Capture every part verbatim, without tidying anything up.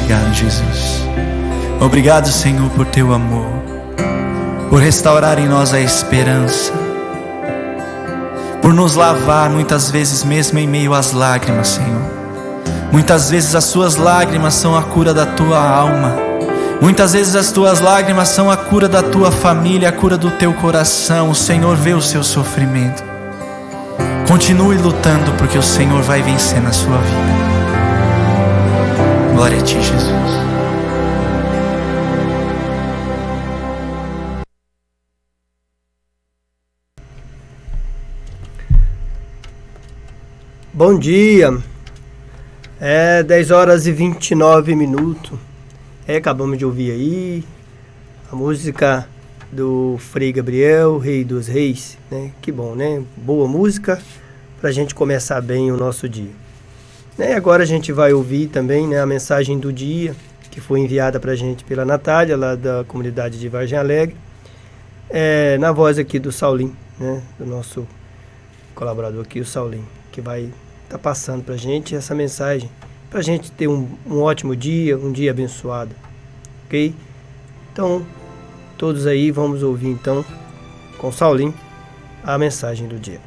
obrigado, Jesus. Obrigado, Senhor, por teu amor, por restaurar em nós a esperança, por nos lavar muitas vezes mesmo em meio às lágrimas, Senhor. Muitas vezes as suas lágrimas são a cura da tua alma. Muitas vezes as tuas lágrimas são a cura da tua família, a cura do teu coração. O Senhor vê o seu sofrimento. Continue lutando, porque o Senhor vai vencer na sua vida. Glória a ti, Jesus. Bom dia. É dez horas e vinte e nove minutos. É, acabamos de ouvir aí a música do Frei Gabriel, Rei dos Reis, né? Que bom, né? Boa música pra gente começar bem o nosso dia. E agora a gente vai ouvir também, né, a mensagem do dia, que foi enviada pra gente pela Natália, lá da comunidade de Vargem Alegre, é, na voz aqui do Saulinho, né? Do nosso colaborador aqui, o Saulinho, que vai estar tá passando pra gente essa mensagem, pra gente ter um, um ótimo dia, um dia abençoado, ok? Então, todos aí vamos ouvir então, com o Saulinho, a mensagem do dia.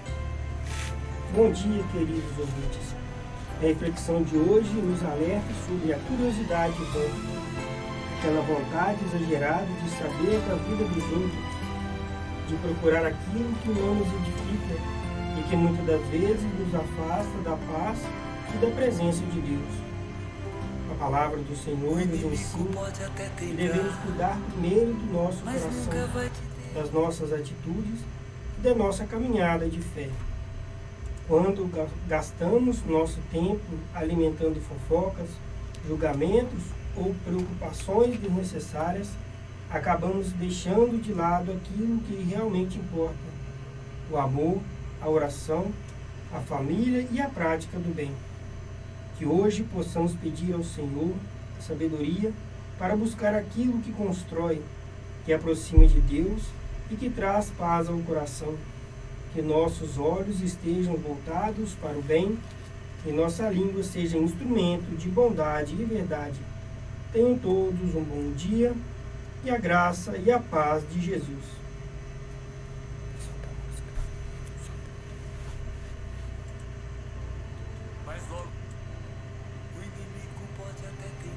Bom dia, queridos ouvintes. A reflexão de hoje nos alerta sobre a curiosidade vã, aquela vontade exagerada de saber da vida dos outros, de procurar aquilo que não nos edifica e que muitas das vezes nos afasta da paz e da presença de Deus. A palavra do Senhor nos ensina que devemos cuidar primeiro do nosso coração, das nossas atitudes e da nossa caminhada de fé. Quando gastamos nosso tempo alimentando fofocas, julgamentos ou preocupações desnecessárias, acabamos deixando de lado aquilo que realmente importa: o amor, a oração, a família e a prática do bem. Que hoje possamos pedir ao Senhor sabedoria para buscar aquilo que constrói, que aproxima de Deus e que traz paz ao coração. Que nossos olhos estejam voltados para o bem e nossa língua seja instrumento de bondade e verdade. Tenham todos um bom dia e a graça e a paz de Jesus.